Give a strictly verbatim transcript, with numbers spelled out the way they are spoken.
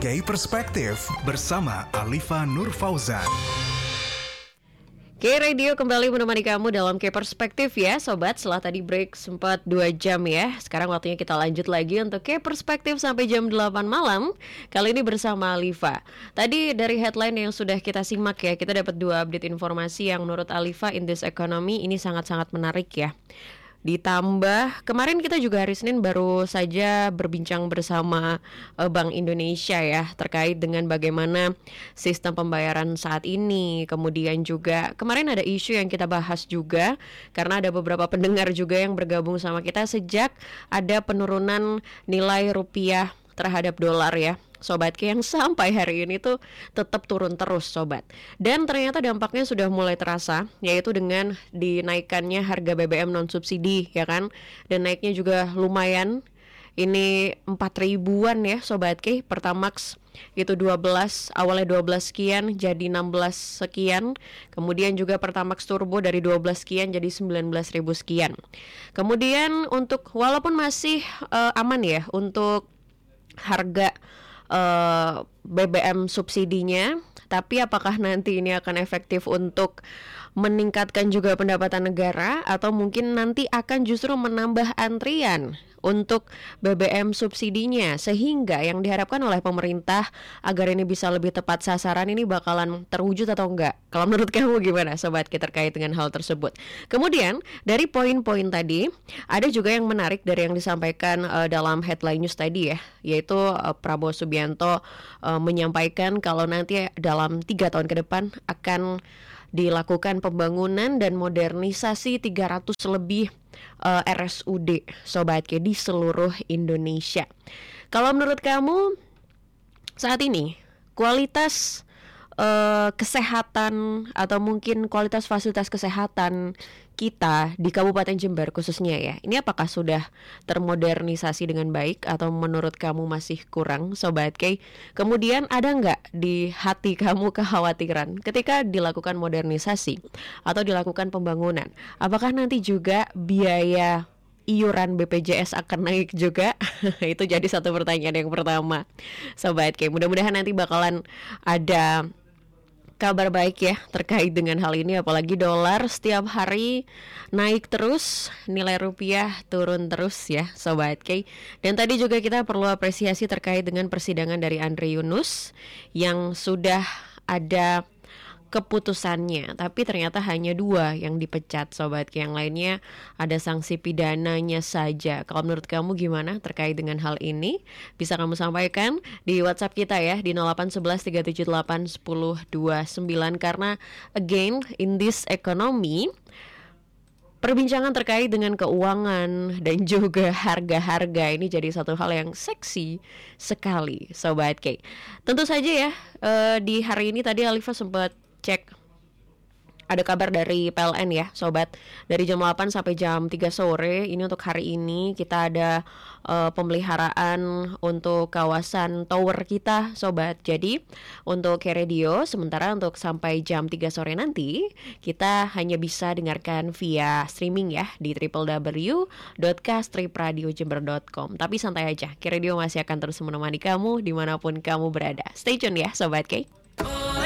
K Perspektif bersama Alifa Nur Fauzan. K Radio kembali menemani kamu dalam K Perspektif ya Sobat. Setelah tadi break sempat dua jam ya, sekarang waktunya kita lanjut lagi untuk K Perspektif sampai jam delapan malam. Kali ini bersama Alifa. Tadi dari headline yang sudah kita simak ya, kita dapat dua update informasi yang menurut Alifa in this economy ini sangat-sangat menarik ya. Ditambah kemarin kita juga hari Senin baru saja berbincang bersama uh, Bank Indonesia ya terkait dengan bagaimana sistem pembayaran saat ini. Kemudian juga kemarin ada isu yang kita bahas juga karena ada beberapa pendengar juga yang bergabung sama kita sejak ada penurunan nilai rupiah terhadap dolar ya Sobat K, yang sampai hari ini tuh tetap turun terus Sobat. Dan ternyata dampaknya sudah mulai terasa, yaitu dengan dinaikannya harga B B M non subsidi ya kan. Dan naiknya juga lumayan. Ini empat ribuan ya Sobat K. Pertamax itu dua belas, awalnya dua belas sekian jadi enam belas sekian. Kemudian juga Pertamax Turbo dari dua belas sekian jadi sembilan belas ribu sekian. Kemudian untuk walaupun masih uh, aman ya untuk harga Uh, B B M subsidinya, tapi apakah nanti ini akan efektif untuk meningkatkan juga pendapatan negara atau mungkin nanti akan justru menambah antrian untuk B B M subsidinya, sehingga yang diharapkan oleh pemerintah agar ini bisa lebih tepat sasaran ini bakalan terwujud atau enggak? Kalau menurut kamu gimana Sobat K terkait dengan hal tersebut? Kemudian dari poin-poin tadi ada juga yang menarik dari yang disampaikan uh, dalam headline news tadi ya, yaitu uh, Prabowo Subianto uh, menyampaikan kalau nanti dalam tiga tahun ke depan akan dilakukan pembangunan dan modernisasi tiga ratus lebih uh, R S U D Sobat K di seluruh Indonesia. Kalau menurut kamu saat ini kualitas uh, kesehatan atau mungkin kualitas fasilitas kesehatan kita di Kabupaten Jember khususnya ya, ini apakah sudah termodernisasi dengan baik atau menurut kamu masih kurang Sobat K? Kemudian ada nggak di hati kamu kekhawatiran ketika dilakukan modernisasi atau dilakukan pembangunan? Apakah nanti juga biaya iuran B P J S akan naik juga? Itu jadi satu pertanyaan yang pertama Sobat K. Mudah-mudahan nanti bakalan ada kabar baik ya terkait dengan hal ini, apalagi dolar setiap hari naik terus, nilai rupiah turun terus ya Sobat K. Dan tadi juga kita perlu apresiasi terkait dengan persidangan dari Andre Yunus yang sudah ada keputusannya, tapi ternyata hanya dua yang dipecat Sobat K, yang lainnya ada sanksi pidananya saja. Kalau menurut kamu gimana terkait dengan hal ini? Bisa kamu sampaikan di WhatsApp kita ya di nol delapan satu satu tiga tujuh delapan satu nol dua sembilan. Karena again in this economy, perbincangan terkait dengan keuangan dan juga harga-harga ini jadi satu hal yang seksi sekali Sobat K. Tentu saja ya uh, di hari ini tadi Alifa sempat cek ada kabar dari P L N ya Sobat, dari jam delapan sampai jam tiga sore ini untuk hari ini kita ada uh, pemeliharaan untuk kawasan tower kita Sobat. Jadi untuk K Radio sementara untuk sampai jam tiga sore nanti kita hanya bisa dengarkan via streaming ya di w w w dot k strip radio jember dot com. Tapi santai aja, K Radio masih akan terus menemani kamu dimanapun kamu berada. Stay tune ya Sobat K.